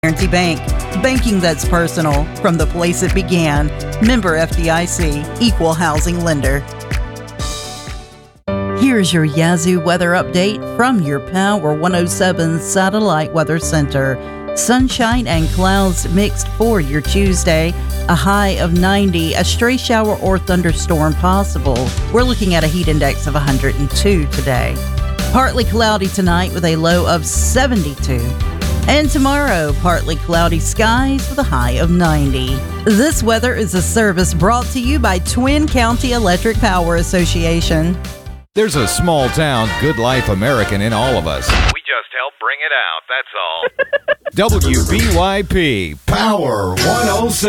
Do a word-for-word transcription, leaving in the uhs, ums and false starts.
Guarantee Bank, banking that's personal from the place it began. Member F D I C, Equal Housing Lender. Here's your Yazoo weather update from your Power one oh seven Satellite Weather Center. Sunshine and clouds mixed for your Tuesday. A high of ninety, a stray shower or thunderstorm possible. We're looking at a heat index of one hundred two today. Partly cloudy tonight with a low of seventy-two. And tomorrow, partly cloudy skies with a high of ninety. This weather is a service brought to you by Twin County Electric Power Association. There's a small town, good life American in all of us. We just help bring it out, that's all. W B Y P Power one oh seven.